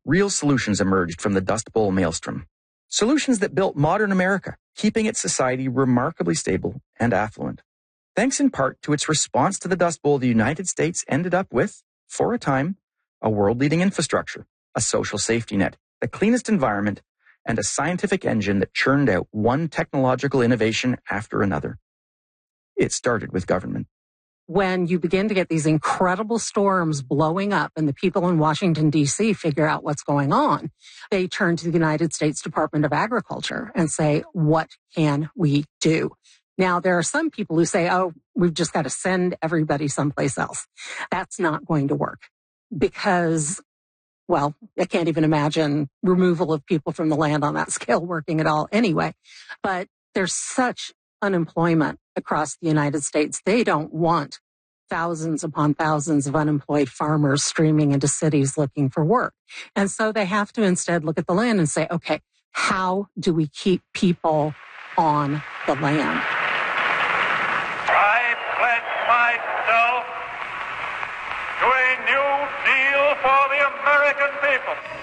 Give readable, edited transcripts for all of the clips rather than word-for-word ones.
real solutions emerged from the Dust Bowl maelstrom. Solutions that built modern America, keeping its society remarkably stable and affluent. Thanks in part to its response to the Dust Bowl, the United States ended up with, for a time, a world-leading infrastructure, a social safety net, the cleanest environment, and a scientific engine that churned out one technological innovation after another. It started with government. When you begin to get these incredible storms blowing up and the people in Washington, D.C. figure out what's going on, they turn to the United States Department of Agriculture and say, what can we do? Now, there are some people who say, oh, we've just got to send everybody someplace else. That's not going to work because, well, I can't even imagine removal of people from the land on that scale working at all anyway. But there's such unemployment across the United States. They don't want thousands upon thousands of unemployed farmers streaming into cities looking for work. And so they have to instead look at the land and say, okay, how do we keep people on the land? I pledge myself to a new deal for the American people.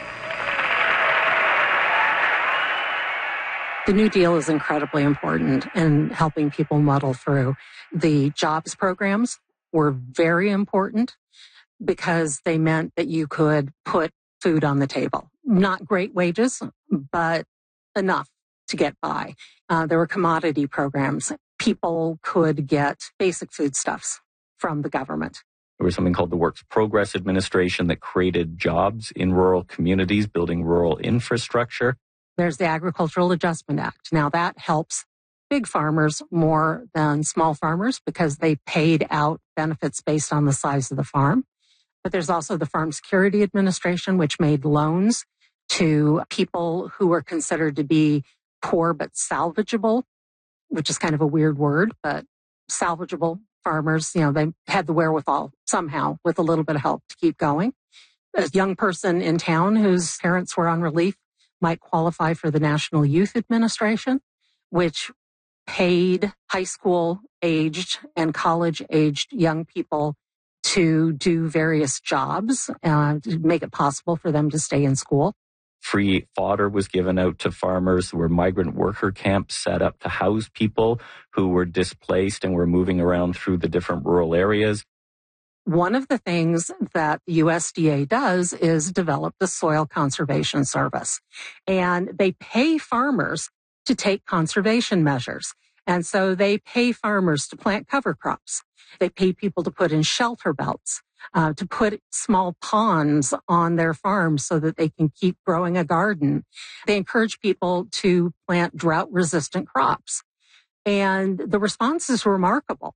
The New Deal is incredibly important in helping people muddle through. The jobs programs were very important because they meant that you could put food on the table. Not great wages, but enough to get by. There were commodity programs. People could get basic foodstuffs from the government. There was something called the Works Progress Administration that created jobs in rural communities, building rural infrastructure. There's the Agricultural Adjustment Act. Now that helps big farmers more than small farmers because they paid out benefits based on the size of the farm. But there's also the Farm Security Administration, which made loans to people who were considered to be poor but salvageable, which is kind of a weird word, but salvageable farmers, they had the wherewithal somehow with a little bit of help to keep going. A young person in town whose parents were on relief might qualify for the National Youth Administration, which paid high school aged and college aged young people to do various jobs to make it possible for them to stay in school. Free fodder was given out to farmers. There were migrant worker camps set up to house people who were displaced and were moving around through the different rural areas. One of the things that the USDA does is develop the Soil Conservation Service. And they pay farmers to take conservation measures. And so they pay farmers to plant cover crops. They pay people to put in shelter belts, to put small ponds on their farms so that they can keep growing a garden. They encourage people to plant drought-resistant crops. And the response is remarkable.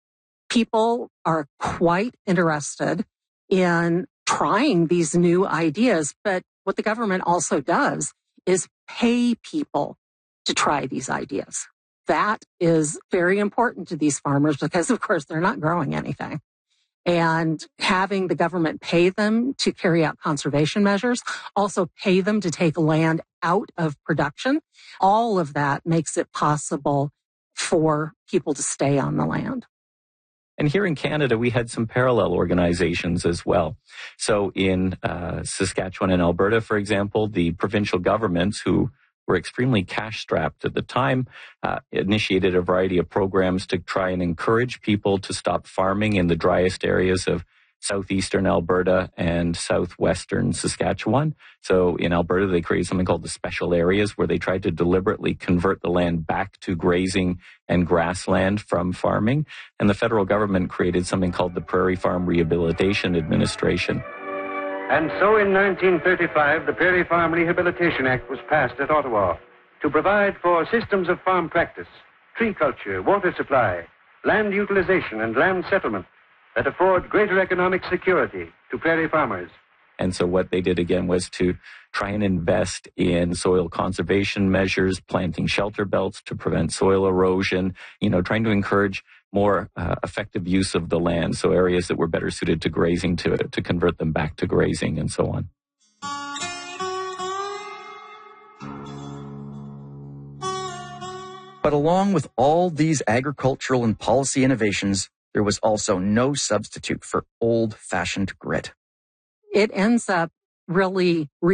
People are quite interested in trying these new ideas, but what the government also does is pay people to try these ideas. That is very important to these farmers because, of course, they're not growing anything. And having the government pay them to carry out conservation measures, also pay them to take land out of production, all of that makes it possible for people to stay on the land. And here in Canada, we had some parallel organizations as well. So in Saskatchewan and Alberta, for example, the provincial governments, who were extremely cash-strapped at the time, initiated a variety of programs to try and encourage people to stop farming in the driest areas of southeastern Alberta and southwestern Saskatchewan. So in Alberta, they created something called the special areas, where they tried to deliberately convert the land back to grazing and grassland from farming. And the federal government created something called the Prairie Farm Rehabilitation Administration. And so in 1935, the Prairie Farm Rehabilitation Act was passed at Ottawa to provide for systems of farm practice, tree culture, water supply, land utilization, and land settlement that afford greater economic security to prairie farmers. And so what they did again was to try and invest in soil conservation measures, planting shelter belts to prevent soil erosion, trying to encourage more effective use of the land. So areas that were better suited to grazing to convert them back to grazing and so on. But along with all these agricultural and policy innovations, there was also no substitute for old-fashioned grit. It ends up really